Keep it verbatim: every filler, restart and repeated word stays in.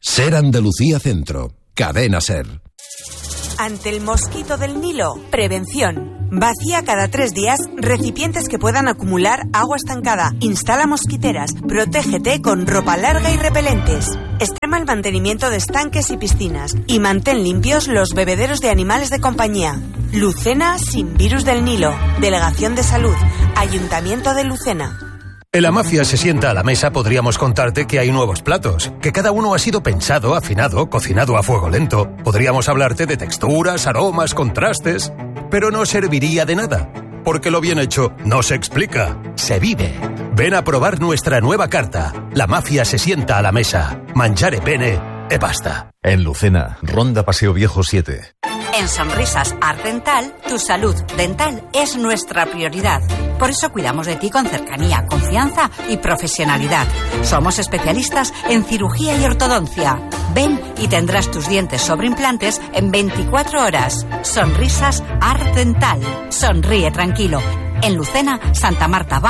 Ser Andalucía Centro. Cadena Ser. Ante el mosquito del Nilo, prevención. Vacía cada tres días recipientes que puedan acumular agua estancada. Instala mosquiteras. Protégete con ropa larga y repelentes. Extrema el mantenimiento de estanques y piscinas. Y mantén limpios los bebederos de animales de compañía. Lucena sin virus del Nilo. Delegación de Salud. Ayuntamiento de Lucena. En la Mafia se sienta a la mesa podríamos contarte que hay nuevos platos, que cada uno ha sido pensado, afinado, cocinado a fuego lento. Podríamos hablarte de texturas, aromas, contrastes, pero no serviría de nada, porque lo bien hecho no se explica, se vive. Ven a probar nuestra nueva carta. La Mafia se sienta a la mesa. Mangiare bene e basta. En Lucena, Ronda Paseo Viejo siete. En Sonrisas Art Dental, tu salud dental es nuestra prioridad. Por eso cuidamos de ti con cercanía, confianza y profesionalidad. Somos especialistas en cirugía y ortodoncia. Ven y tendrás tus dientes sobre implantes en veinticuatro horas. Sonrisas Art Dental. Sonríe tranquilo. En Lucena, Santa Marta Baja.